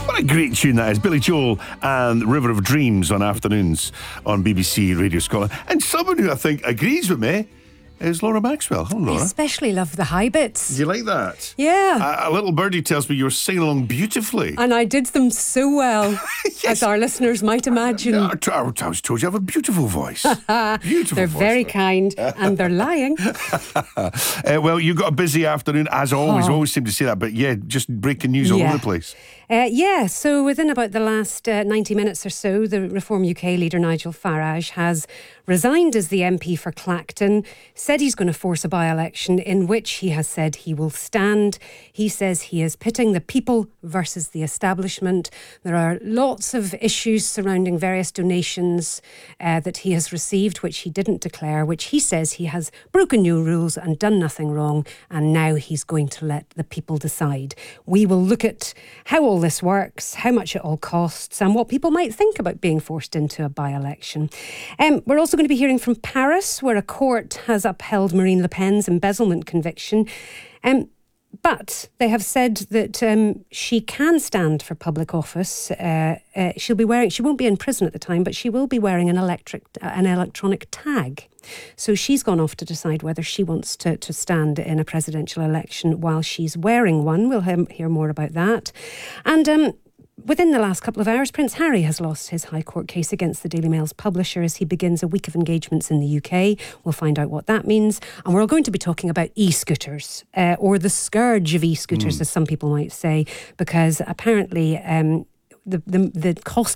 What a great tune that is. Billy Joel and River of Dreams on afternoons on BBC Radio Scotland. And someone who I think agrees with me is Laura Maxwell. Hello, Laura. I especially love the high bits. Do you like that? Yeah. A little birdie tells me you were singing along beautifully. And I did them so well, Yes. as our listeners might imagine. I was told you have a beautiful voice. Beautiful They're voice. very kind, and they're lying. Well, you got a busy afternoon, as always. Always seem to say that. But yeah, just breaking news all over the place. So within about the last 90 minutes or so, the Reform UK leader Nigel Farage has resigned as the MP for Clacton, said he's going to force a by-election in which he has said he will stand. He says he is pitting the people versus the establishment. There are lots of issues surrounding various donations that he has received, which he didn't declare, which he says he has broken new rules and done nothing wrong, and now he's going to let the people decide. We will look at how all this works, how much it all costs, and what people might think about being forced into a by-election. We're also going to be hearing from Paris, where a court has upheld Marine Le Pen's embezzlement conviction. But they have said that she can stand for public office. She won't be in prison at the time, but she will be wearing an electronic tag. So she's gone off to decide whether she wants to stand in a presidential election while she's wearing one. We'll hear more about that. And within the last couple of hours, Prince Harry has lost his High Court case against the Daily Mail's publisher as he begins a week of engagements in the UK. We'll find out what that means. And we're going to be talking about e-scooters, or the scourge of e-scooters, as some people might say, because apparently the cost